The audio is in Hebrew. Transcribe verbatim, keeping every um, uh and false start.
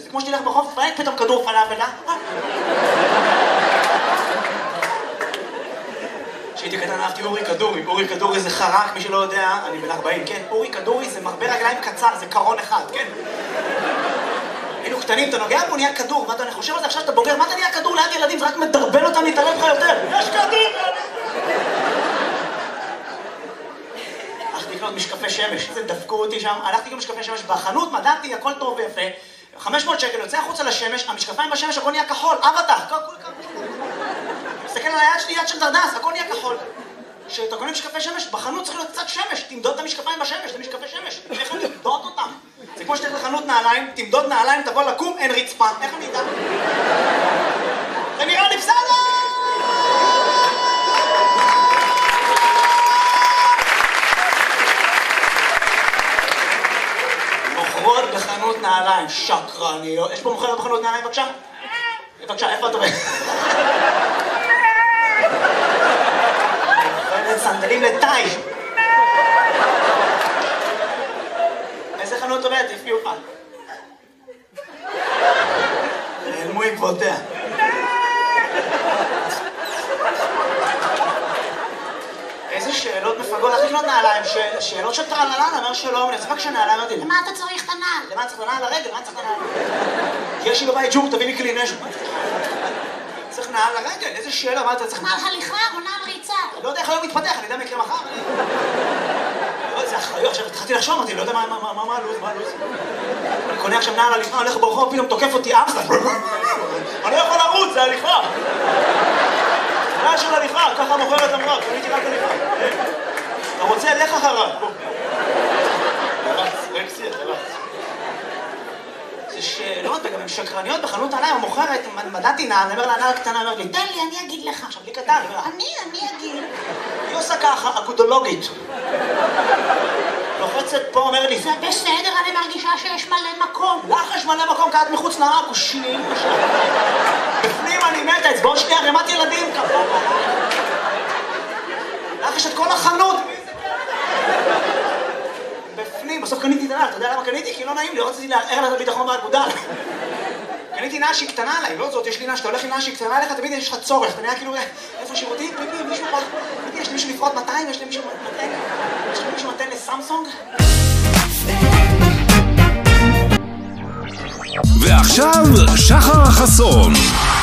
זה כמו שתלך ברחוב, תפרק פתאום כדור פלאפל, אה? כשהייתי קטן אהבתי אורי כדורי, אורי כדורי זה חרק, מי שלא יודע, אני בן ארבעים, כן? אורי כדורי זה מרבה רגליים קצר, זה קרון אחד, כן? היינו קטנים, אתה נוגע בו, נהיה כדור, מה אתה חושב על זה עכשיו, אתה בוגר, מה אתה נהיה כדור ליד ילדים, זה רק מדרבן אותם להתערב לך יותר, יש כדור! הלכתי לקנות משקפי שמש, זה דפקו אותי שם, הלכתי לקנות משקפי שמש בחנות, מדעתי, הכל טוב ויפה, חמש מאות שקל, יוצא החוצה לשמש, המשקפיים בשמש, הכל נהיה כחול, אבטח, מסתכל על היד שלי, יד של דרדס, הכל נהיה כחול. כשאתה קונה משקפי שמש, בחנות צריך להיות קצת שמש, תמדוד את המשקפיים בשמש, זה משקפי שמש, איך אני תמדוד אותם? זה כמו שתלך לחנות נעליים, תמדוד נעליים, תבוא לקום, אין רצפה, איך אני אדע? זה נראה לי בסדר! מוכרות בחנות נעליים, שקרניות. יש פה מוכרת בחנות נעליים, בבקשה? בבקשה, איפה את עובדת? סנדלים לטאי. איזה חנות עובדת? תפגיעו לך. נעלמו עקבותיה. איזה שאלות מפגות, איך לקנות נעליים? שאלות של טרללן, אומר שלום, אני רק שנעליים אותי. למה אתה צריך את הנעל? למה אני צריך את הנעל לרגל? למה אני צריך את הנעל? יש לי בבית ג'ור, תביא לי כלי נשק. צריך נעל לרגל, איזה שאלה, מה אתה צריך? נעל הליכה או נעל ריצה? לא יודע איך היום מתפתח, אני יודע מה יקרה מחר. זה אחריות, עכשיו התחלתי לחשוב, אמרתי, לא יודע מה הלו"ז, מה הלו"ז. אני קונה עכשיו נעל הליכה, הולך ברחוב, פתאום תוקף אותי אמסטר. אני לא יכול לרוץ, זה הליכה. נעל של הליכה, ככה מוכרת אמרה, קניתי רק הליכה. אתה רוצה, לך אחריו. רקסי, אתה רץ. זה שאלות, וגם הן שקרניות בחנות נעליים, המוכרת, מדעתי נעל, אני אומר לה, נעל קטנה, אומר לי, תן לי, אני אגיד לך. עכשיו, לי קטן, אני, אני אגיד. היא עושה ככה, אגודולוגית. לוחצת פה, אומר לי, זה בסדר, אני מרגישה שיש מלא מקום. לך יש מלא מקום, כעת מחוץ לעכושים. בפנים אני מתה, אצבעות שנייה, רמת ילדים, כפה. לך יש את כל החנות. בפנים, בסוף קניתי את הנעל, אתה יודע למה קניתי? כי לא נעים לי, רציתי לערער לה את הביטחון באגודל. קניתי נעל שהיא קטנה עליי, לא זאת, יש לי נעל, שאתה הולך עם נעל שהיא קטנה עליך, תמיד יש לך צורך, אתה נראה כאילו, איפה שירותים? פיפי, מישהו יכול... יש לי מישהו לפרוט מאתיים, יש לי מישהו מתן... יש לי מישהו מתן לסמסונג? ועכשיו, שחר חסון.